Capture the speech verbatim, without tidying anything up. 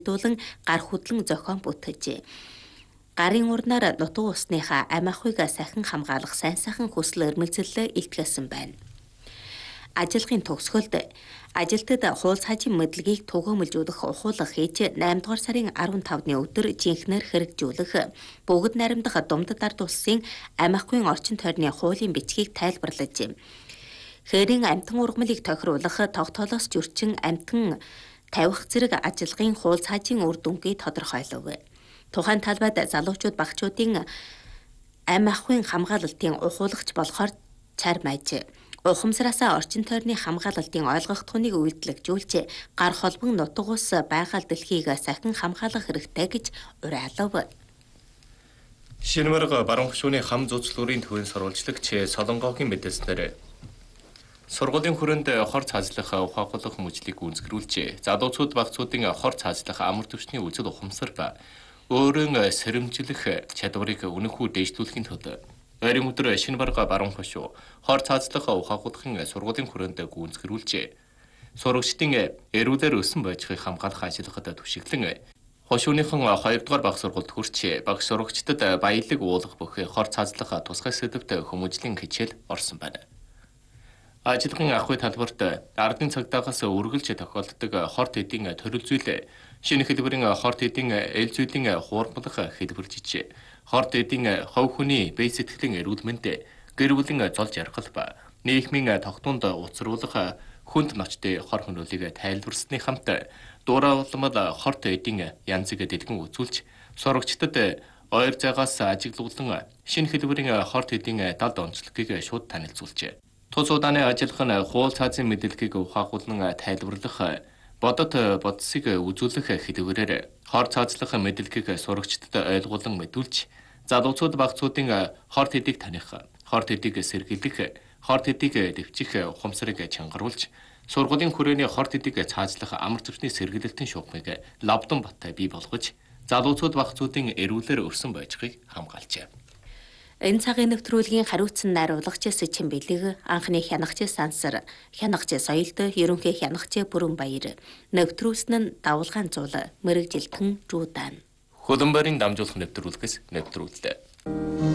дуулан гар хөдлөн зохион бүтэжээ. Гарын урнаар нутуу усныхаа ам ахуйг сахин хамгаалах сайн сайхан хүсэл эрмэлзэлээ илтгэсэн байна. Ажилгын төгсгөлд ажилтад хуул цаажийн мэдлэгийг түгээмэлжүүлэх ухуулга хийж наймдугаар сарын арван тавны өдөр жинхнэр хэрэгжүүлэх бүгд наримдах Думдад ард улсын ам ахуйн орчин тойрны хуулийн бичгийг тайлбарлаж хээрийн амтан ургамлыг тохируулах тогтоолоос зөрчин амтан тавих зэрэг ажилгын хуул цаажийн үр дүнгийг тодорхойлов. Тухайн талбайд залуучууд багчуудын ам ахуйн хамгаалалтын ухуулагч болохоор цармайж ухамсараасаа орчин тойрны хамгаалалтын ойлгох туныг үйлдэлжүүлж гар холбон нутаг ус байгаль дэлхийг сахин хамгаалах хэрэгтэй гэж уриалав. Шинмэрэг баруун хушууны хам зүүцлүүрийн төвийн сурвалжлагч Солонгогийн мэдээлснээр сургуулийн хүрээнд хор цаазлах ухаагуулах хүмүүжлийг гүйцэтгүүлж, залуучууд багцуудын хор цаазлах амар түвшний үзэл ухамсар ба өөрийн сэрэмжлэх чадварыг үнэнхүү дээшлүүлэхийн тулд ойрын өдөр Шинмэрэг баруун хушуу хор цаазлах ухаагуулахын сургуулийн хүрээнд гүйцэтгүүлж, сурагчдын эрүүлэр өсөн байжхыг хамгаалах ажиллагад түшиглэн хушууныхан хоёрдугаар багш сургуульд хүрч багш сурагчдад баялаг уулах бүх хор цаазлах тусгай сэдвт хүмүүжлийн хичээл орсон байна. Ажилгын ахуй талбарт ардын цагдаагаас үргэлж тохиолддог хорт эдийн төрөл зүйл, шинэ хэлбэрийн хорт эдийн эл зүйлийн хуурмлах хэлбэржиж, хорт эдийн хувь хүний бие сэтгэлийн эрүүл мэнд, гэр бүлийн зол жаргал ба нийгмийн тогтуунд уцруулах хүнд ноцтой хор хөнөөлийг тайлбарсны хамт дуурайламал хорт эдийн янзыг дэлгэн үзүүлж, сурагчдад ойр зайгаас ажиглуулан шинэ хэлбэрийн хорт эдийн далд онцлогийг шууд танилцуулжээ. Тус удааны ажиллах нь хуул цаазын мэдээллийг ухаагуулан тайлбарлах, бодот бодсыг үзүүлэх хэлбэрээр хор цаазлах мэдээллийг сурагчдад ойлгуулан мэдүүлж, залуучууд багцуудын хорт эдийг таних, хорт эдийг сэргийлэх, хорт эдийг дэвчих ухамсарыг чангаруулж, сургуулийн хүрээний хорт эдийг цаазлах амар түвшний сэргийлэлтийн шугамыг Лавдан бат бий болгож, залуучууд багцуудын эрүүлэр өрсөн байжхыг хамгаалжээ. Энэ цагийн нэвтрүүлгийн хариуцсан найруулагч Сэчин Бэлэг, анхны хянагч Сансар, хянагч Соёлд, ерөнхий хянагч Бүрэн Баяр, нэвтрүүлсэн нь Давалгаан Зул, Мэргэжилтэн Жуудан. Хөлбөмбөрийн дамжуулах нэвтрүүлгээс нэвтрүүлдэг.